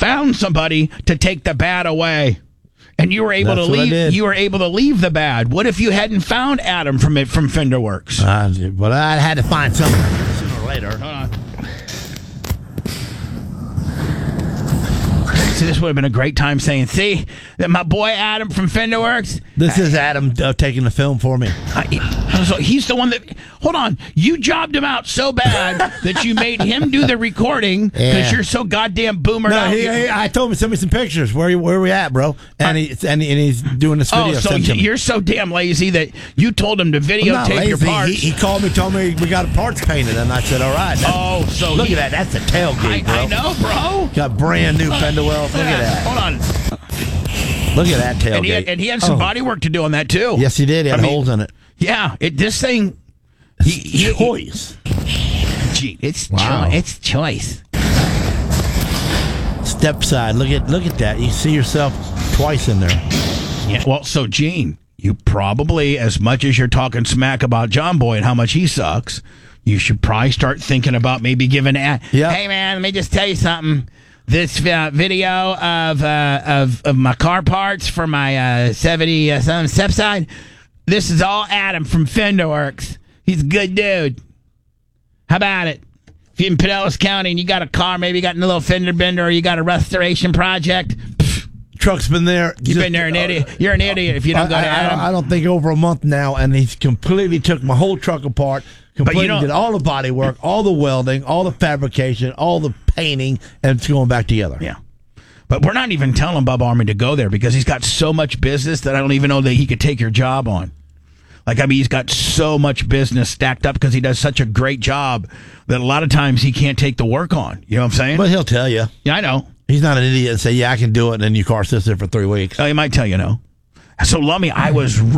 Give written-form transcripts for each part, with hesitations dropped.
found somebody to take the bad away. And you were able to leave. You were able to leave the bad. What if you hadn't found Adam from Fenderworks? Well, I had to find something sooner or later. Hold on. See, this would have been a great time saying, "See, that my boy Adam from Fenderworks." This is Adam taking the film for me. So he's the one that. Hold on, you jobbed him out so bad that you made him do the recording because you're so goddamn boomered out. I told him, send me some pictures. Where we at, bro? And he's doing this video. Oh, so you're so damn lazy that you told him to videotape your parts. He called me, told me we got parts painted, and I said, all right. So look at that. That's a tailgate, bro. I know, bro. Got brand new fender wells. Look at that. Hold on. Look at that tailgate. And he had some body work to do on that too. Yes, he did. He had holes in it. Yeah, this thing. Choice. Gee, it's choice. Step side. Look at that. You see yourself twice in there. Yeah. Well, so Gene, you probably, as much as you're talking smack about John Boy and how much he sucks, you should probably start thinking about maybe giving hey man, let me just tell you something. This video of my car parts for my 70 something step side. This is all Adam from Fenderworks. He's a good dude. How about it? If you're in Pinellas County and you got a car, maybe you got a little fender bender or you got a restoration project. Truck's been there. You've been there, an idiot. You're an idiot if you don't go to Adam. I don't think over a month now, and he's completely took my whole truck apart. Completely did all the body work, all the welding, all the fabrication, all the painting, and it's going back together. Yeah. But we're not even telling Bub Army to go there because he's got so much business that I don't even know that he could take your job on. He's got so much business stacked up because he does such a great job that a lot of times he can't take the work on. You know what I'm saying? But he'll tell you. Yeah, I know. He's not an idiot and say, yeah, I can do it, and then your car sits there for 3 weeks. Oh, he might tell you no. So, Lummy, I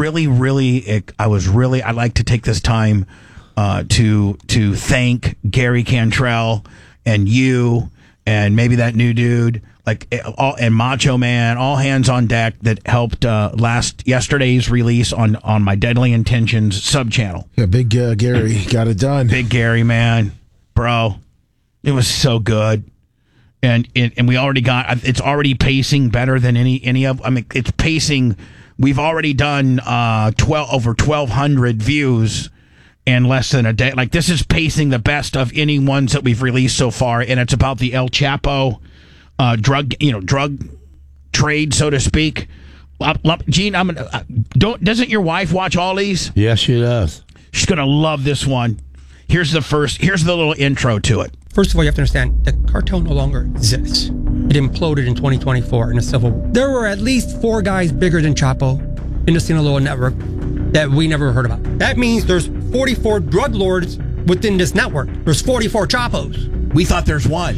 like to take this time to thank Gary Cantrell and you and maybe that new dude and Macho Man, all hands on deck that helped yesterday's release on my Deadly Intentions sub channel. Yeah, Big Gary got it done. Big Gary, man, bro, it was so good, and we already got it's already pacing better than any of. I mean, it's pacing. We've already done over 1,200 views in less than a day. This is pacing the best of any ones that we've released so far, and it's about the El Chapo drug trade, so to speak. Gene, doesn't your wife watch all these? Yes, she does. She's gonna love this one. Here's the little intro to it. First of all, you have to understand the cartel no longer exists. It imploded in 2024 in a civil war. There were at least 4 guys bigger than Chapo in the Sinaloa network that we never heard about. That means there's 44 drug lords within this network. There's 44 Chapos. We thought there's one.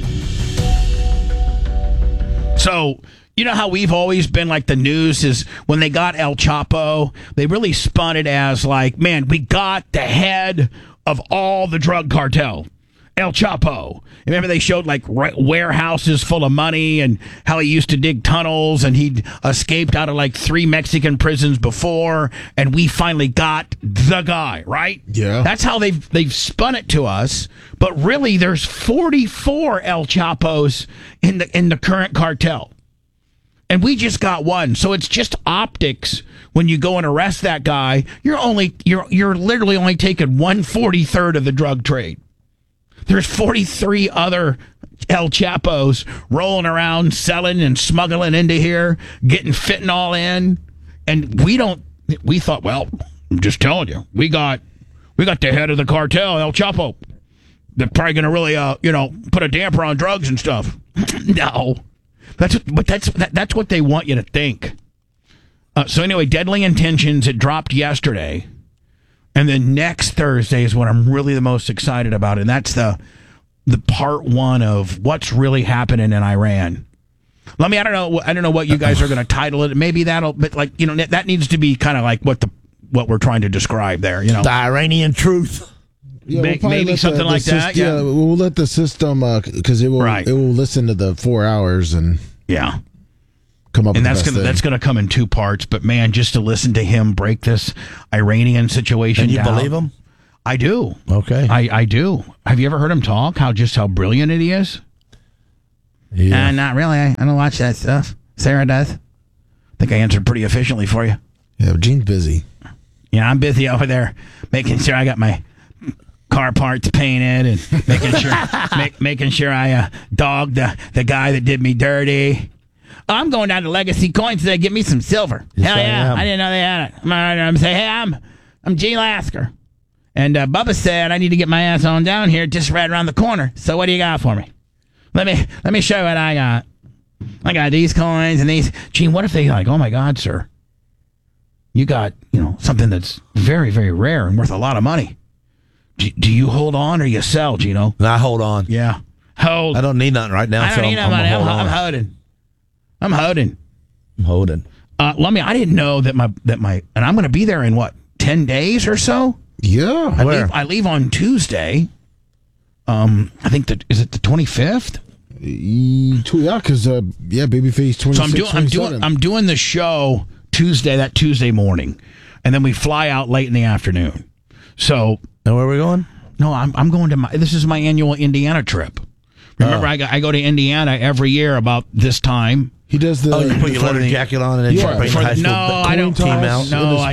So, you know how we've always been the news is when they got El Chapo, they really spun it as man, we got the head of all the drug cartel. El Chapo. Remember they showed warehouses full of money and how he used to dig tunnels and he'd escaped out of 3 Mexican prisons before, and we finally got the guy, right? Yeah. That's how they've spun it to us. But really there's 44 El Chapos in the current cartel. And we just got one. So it's just optics when you go and arrest that guy. You're literally only taking 1/43 of the drug trade. There's 43 other El Chapos rolling around, selling and smuggling into here, getting fentanyl in. And we thought, well, I'm just telling you, we got the head of the cartel, El Chapo. They're probably going to really, put a damper on drugs and stuff. No. That's what they want you to think. So anyway, Deadly Intentions, it dropped yesterday. And then next Thursday is what I'm really the most excited about, and that's the part 1 of what's really happening in Iran. I don't know what you guys are going to title it. Maybe but that needs to be kind of what we're trying to describe there. The Iranian truth. Yeah, maybe something like that. Yeah, we'll let the system because it will listen to the 4 hours and come up. And with that's going to come in 2 parts. But man, just to listen to him break this Iranian situation and you down, believe him? I do. Okay, I do. Have you ever heard him talk? How brilliant he is? Yeah. Not really. I don't watch that stuff. Sarah does. I think I answered pretty efficiently for you. Yeah, Gene's busy. Yeah, I'm busy over there making sure I got my car parts painted and making sure I dogged the guy that did me dirty. I'm going down to Legacy Coins today. Get me some silver. Yes, Hell yeah! I I didn't know they had it. I'm saying, hey, I'm Gene Lasker, and Bubba said I need to get my ass on down here, just right around the corner. So what do you got for me? Let me show you what I got. I got these coins and these. Gene, what if they like? Oh my God, sir, you got something that's very, very rare and worth a lot of money. Do you hold on or you sell, Gino? I hold on. Yeah, hold. I don't need nothing right now. I don't need no money. I'm holding. I'm holding. I didn't know that my and I'm going to be there in 10 days or so. Yeah, I leave on Tuesday. I think is it the 25th? Yeah, because Babyface 26. So I'm doing the show that Tuesday morning, and then we fly out late in the afternoon. So. And where are we going? No, I'm going to this is my annual Indiana trip. Remember, I go to Indiana every year about this time. He does the. Oh, you put your leather jacket on and then bring the high school I don't team out.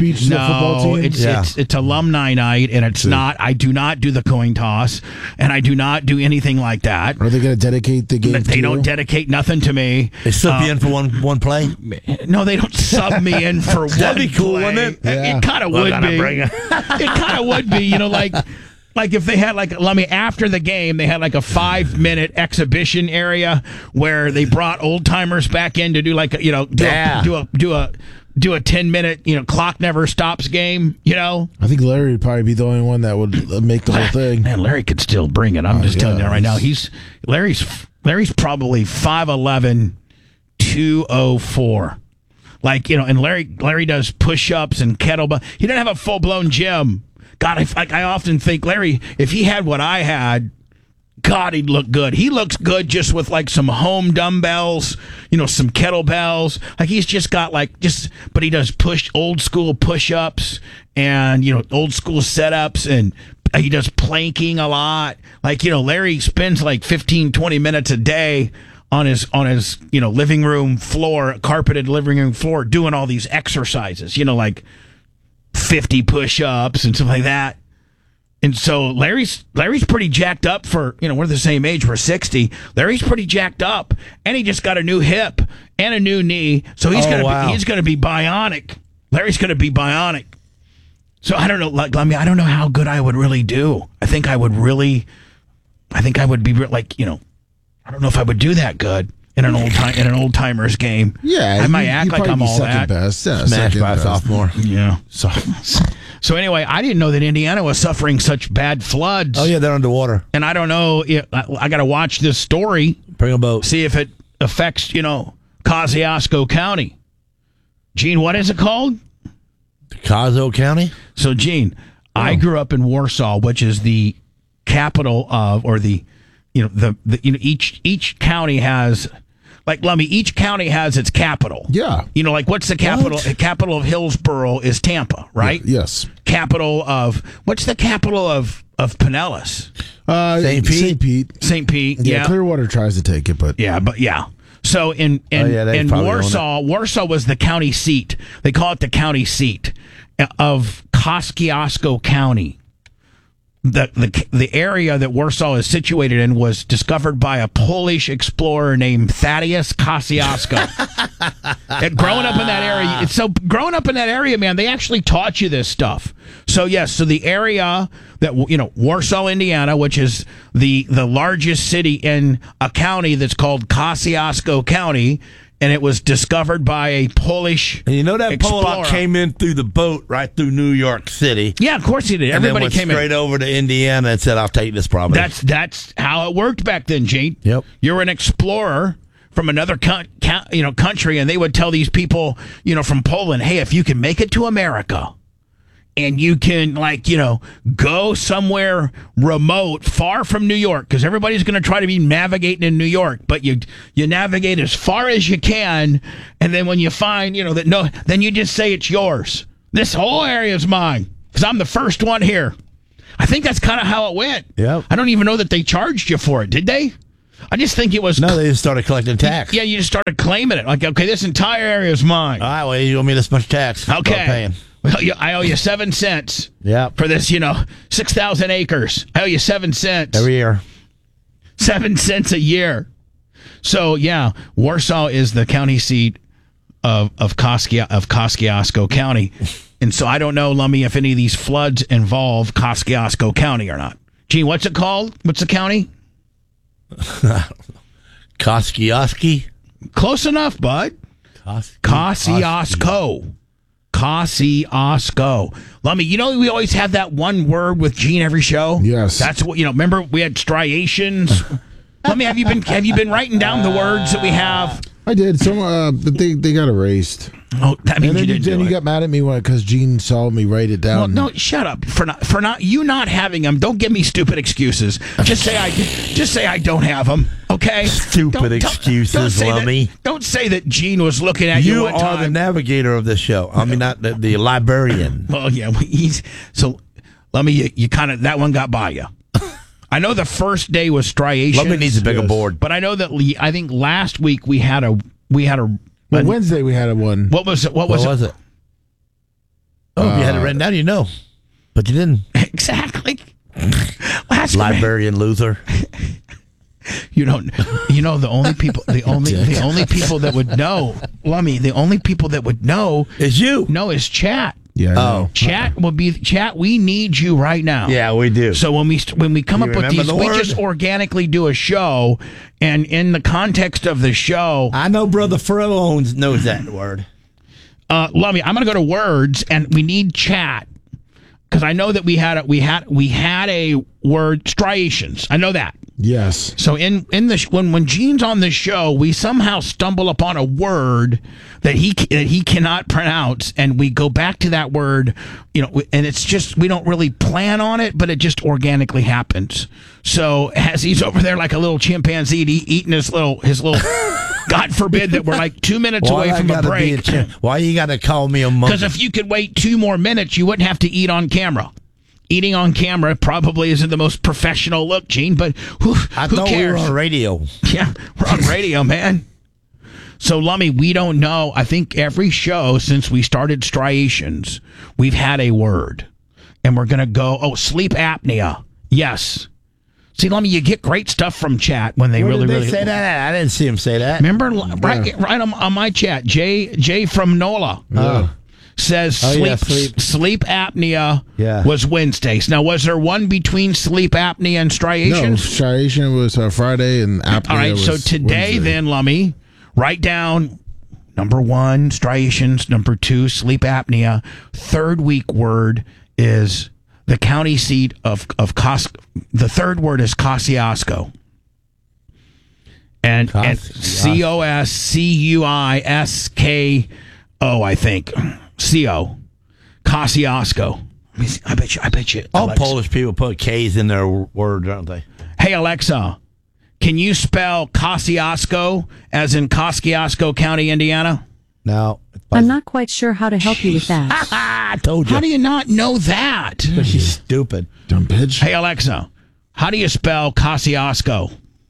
It's alumni night, and it's not. I do not do the coin toss, and I do not do anything like that. Are they going to dedicate the game? They don't dedicate nothing to me. They sub you in for one play. No, they don't sub me in for one. That'd be cool, play. Wouldn't it? Yeah. It kind of would be. It kind of would be. Like if they had after the game, they had like a 5-minute exhibition area where they brought old timers back in to do do a 10-minute clock never stops game. I think Larry would probably be the only one that would make the whole thing. Man, Larry could still bring it. I'm just telling you right now. Larry's probably 5'11", 204. And Larry does push-ups and kettlebell. He doesn't have a full-blown gym. God, I often think, Larry, if he had what I had, God, he'd look good. He looks good just with some home dumbbells, some kettlebells. He's just got but he does old school push-ups and, old school setups, and he does planking a lot. Larry spends 15, 20 minutes a day on his living room floor, carpeted living room floor, doing all these exercises, 50 push-ups and stuff like that. And so Larry's pretty jacked up for, we're the same age, we're 60. Larry's pretty jacked up, and he just got a new hip and a new knee. So he's going to be bionic. Larry's going to be bionic. So I don't know, I don't know how good I would really do. I think I would be I don't know if I would do that good in an old timers game. Yeah, I might act like I'm all that. Best. Yeah, smashed by a sophomore. Yeah. So anyway, I didn't know that Indiana was suffering such bad floods. Oh yeah, they're underwater. And I don't know. I got to watch this story. Bring a boat. See if it affects Kosciuszko County. Gene, what is it called? Kosciuszko County. So Gene, I grew up in Warsaw, which is the capital of, or each county has. Lummy, each county has its capital. Yeah. What's the capital? The capital of Hillsborough is Tampa, right? Yeah, yes. What's the capital of Pinellas? St. Pete. Yeah. Clearwater tries to take it, but. Yeah. So in Warsaw was the county seat. They call it the county seat of Kosciuszko County. The area that Warsaw is situated in was discovered by a Polish explorer named Thaddeus Kosciuszko. Growing up in that area, man, they actually taught you this stuff. So yes, so the area that Warsaw, Indiana, which is the largest city in a county that's called Kosciuszko County. And it was discovered by a Polish And that explorer. Polak came in through the boat right through New York City. Yeah, of course he did. Everybody came straight over to Indiana and said, "I'll take this property." That's how it worked back then, Gene. Yep. You're an explorer from another country, and they would tell these people, from Poland, hey, if you can make it to America, and you can go somewhere remote, far from New York, because everybody's going to try to be navigating in New York, but you navigate as far as you can, and then when you find then you just say it's yours. This whole area is mine because I'm the first one here. I think that's kind of how it went. Yep. I don't even know that they charged you for it, did they? I just think it was. No, they just started collecting tax. Yeah, you just started claiming it. Like, okay, this entire area is mine. All right, well, you owe me this much tax. Okay. Well, I owe you 7 cents. Yeah. For this, 6,000 acres. I owe you 7 cents. Every year. 7 cents a year. So, yeah, Warsaw is the county seat of Kosciuszko County. And so I don't know, Lummy, if any of these floods involve Kosciuszko County or not. Gene, what's it called? What's the county? Kosciuszko? Close enough, bud. Kosciuszko. Kosciuszko. Lummy, we always have that one word with Gene every show? Yes. That's what, remember we had striations? Lummy, have you been writing down the words that we have? I did. They got erased. Oh, that means you didn't do it. You got mad at me because Gene saw me write it down. Well, no, shut up. For not having them. Don't give me stupid excuses. Just say I don't have them. Okay. Stupid excuses, Lummy. Don't say that Gene was looking at you. You are the navigator of this show. I mean, not the librarian. Well, yeah. So, Lummy, you kind of that one got by you. I know the first day was striations. Lummy needs a bigger board. But I know that I think last week we had a. Wednesday we had a one. What was it? What was it? Oh, you had it written down, but you didn't. Exactly. Librarian loser. The only people that would know, Lummy, the only people that would know is you. No, is chat. Yeah. Chat will be chat. We need you right now. Yeah, we do. So when we come up with these, we just organically do a show, and in the context of the show, I know Brother Furlong knows that word. Lummy, I'm going to go to words, and we need chat because I know that we had a word striations. I know that. Yes. So when Gene's on the show, we somehow stumble upon a word that he cannot pronounce, and we go back to that word, and it's just we don't really plan on it, but it just organically happens. So as he's over there like a little chimpanzee eating his little God forbid that we're like 2 minutes away from a break. Why you got to call me a monkey? Because if you could wait 2 more minutes, you wouldn't have to eat on camera. Eating on camera probably isn't the most professional look, Gene, but who cares? We were on radio. Yeah, we're on radio, man. So, Lummy, we don't know. I think every show since we started Striations, we've had a word. And we're going to go, sleep apnea. Yes. See, Lummy, you get great stuff from chat when they really say that. I didn't see him say that. Remember, right on my chat, Jay from NOLA. Says sleep apnea was Wednesdays. Now, was there one between sleep apnea and striations? No, striation was Friday and apnea All right, was so today Wednesday. then, Lummy, write down number 1, striations, number 2, sleep apnea. Third week word is the county seat of the third word is Kosciuszko. And Kosciuszko, I think. Kosciuszko. I bet you. All Alexa. Polish people put K's in their word, don't they? Hey, Alexa, can you spell Kosciuszko as in Kosciuszko County, Indiana? No. I'm not quite sure how to help you with that. I told you. How do you not know that? Because she's stupid. Dumb bitch. Hey, Alexa, how do you spell Kosciuszko?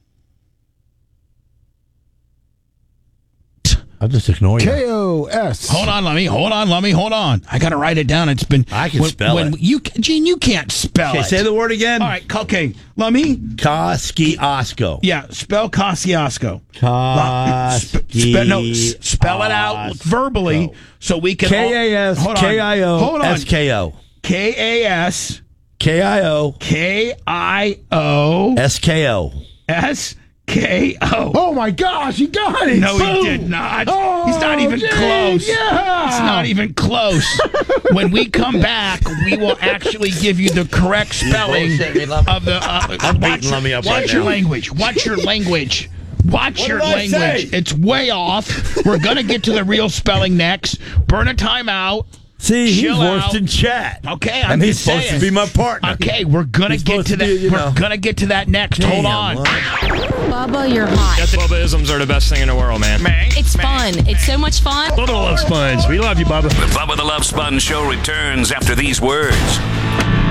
I'll just ignore you. K-O-S. Hold on, Lummy. Hold on. I got to write it down. It's been. I can spell it. Gene, you can't spell Okay, it. say the word again. All right, okay. Lummy? Kosciuszko. Yeah, spell Kosciuszko. Spell it out verbally so we can. K-A-S-K-I-O. Hold on. S-K-O. K-A-S. K-I-O. K-I-O. S-K-O. S-K-O. Oh my gosh, he got it. No, Boom. he did not. Oh, He's not even close. Yeah. It's not even close. When we come back, we will actually give you the correct spelling of the. I'm beating Lummy up Watch right your now. language. Watch your language. Watch your did I language. say? It's way off. We're going to get to the real spelling next. Burn a timeout. See, he's Chill worse out. than chat. Okay, and he's supposed to be my partner. Okay, we're gonna He's get to supposed that. to be, We're gonna get to that next. Damn, Hold on. Bubba, you're hot. Bubba-isms are the best thing in the world, man. It's fun. It's so much fun. Bubba the Love Sponge. We love you, Bubba. The Bubba the Love Sponge Show returns after these words.